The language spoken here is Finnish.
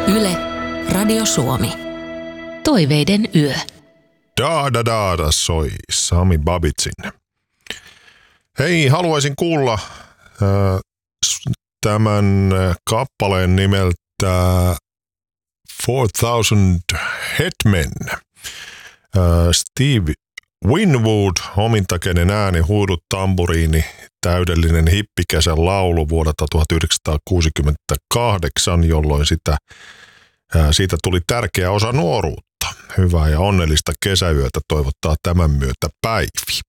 Yle, Radio Suomi. Toiveiden yö. Daada soi Sami Babitsin. Hei, haluaisin kuulla tämän kappaleen nimeltä 4000 Headmen. Steve Winwood, omintakeinen ääni, huudut, tamburiini, täydellinen hippikesän laulu vuodelta 1968, jolloin siitä tuli tärkeä osa nuoruutta. Hyvää ja onnellista kesäyötä toivottaa tämän myötä Päivi.